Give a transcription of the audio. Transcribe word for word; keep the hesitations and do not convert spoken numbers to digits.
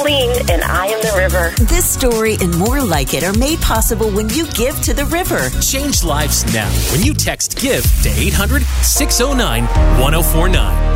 clean, and I am the river. This story and more like it are made possible when you give to the river. Change lives now when you text GIVE to eight hundred, six oh nine, one oh four nine.